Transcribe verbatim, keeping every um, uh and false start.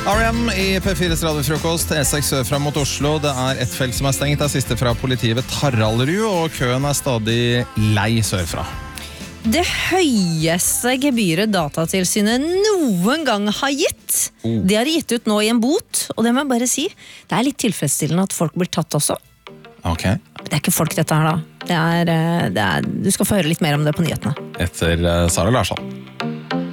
R E M i P fires radiofrokost, E seks sør fram mot Oslo. Det er et felt som er stengt, det er siste fra politiet ved Taraldrud, og køen er stadig lei sørfra. Det høyeste gebyret Datatilsynet noen gang har gitt, oh. det har de gitt ut nå i en bot, og det må jeg bare si, det er litt tilfredsstillende at folk blir tatt også. Ok. Det er ikke folk dette her da. Det er, det er, du skal få høre litt mer om det på nyhetene. Etter Sara Larsson.